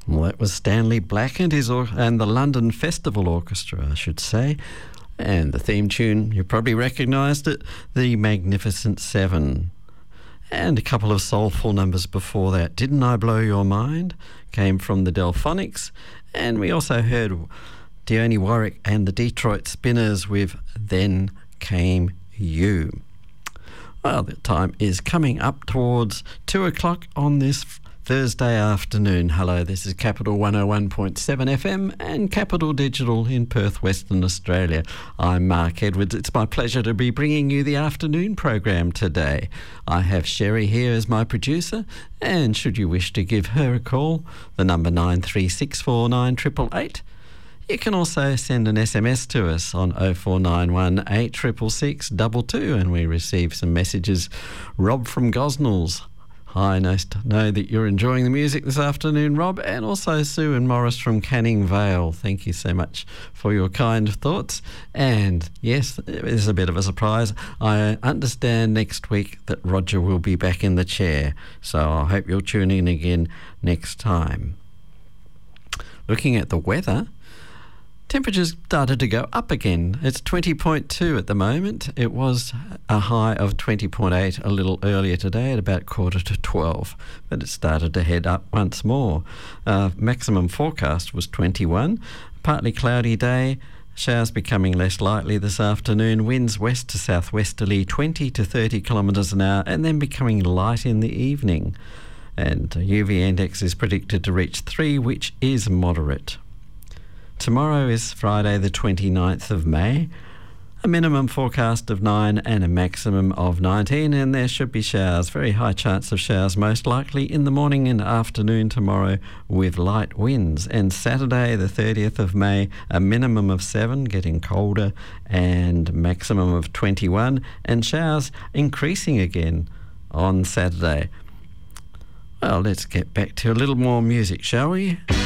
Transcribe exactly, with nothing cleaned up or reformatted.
Well, that was Stanley Black and his or- and the London Festival Orchestra, I should say. And the theme tune, you probably recognised it, The Magnificent Seven. And a couple of soulful numbers before that. Didn't I Blow Your Mind? Came from the Delphonics. And we also heard Dione Warwick and the Detroit Spinners with Then Came You. Well, the time is coming up towards two o'clock on this Thursday afternoon. Hello, this is Capital one oh one point seven F M and Capital Digital in Perth, Western Australia. I'm Mark Edwards. It's my pleasure to be bringing you the afternoon program today. I have Sherry here as my producer, and should you wish to give her a call, the number nine three six four nine eight eight eight. You can also send an S M S to us on oh four nine one eight six six six two two, and we receive some messages. Rob from Gosnells. Hi, nice to know that you're enjoying the music this afternoon, Rob, and also Sue and Morris from Canning Vale. Thank you so much for your kind thoughts. And yes, it is a bit of a surprise. I understand next week that Roger will be back in the chair, so I hope you'll tune in again next time. Looking at the weather, temperatures started to go up again. It's twenty point two at the moment. It was a high of twenty point eight a little earlier today at about quarter to twelve, but it started to head up once more. Uh, maximum forecast was twenty-one. Partly cloudy day. Showers becoming less likely this afternoon. Winds west to southwesterly twenty to thirty kilometres an hour, and then becoming light in the evening. And U V index is predicted to reach three, which is moderate. Tomorrow is Friday the twenty-ninth of May, a minimum forecast of nine and a maximum of nineteen, and there should be showers, very high chance of showers, most likely in the morning and afternoon tomorrow with light winds. And Saturday the thirtieth of May, a minimum of seven, getting colder, and maximum of twenty-one, and showers increasing again on Saturday. Well, let's get back to a little more music, shall we?